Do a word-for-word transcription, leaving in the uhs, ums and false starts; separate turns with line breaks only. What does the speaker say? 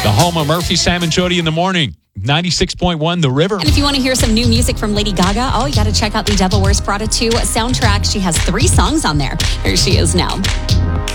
The home of Murphy, Sam, and Jody in the morning. ninety-six point one The River.
And if you want to hear some new music from Lady Gaga, oh, you got to check out the Devil Wears Prada two soundtrack. She has three songs on there. Here she is now.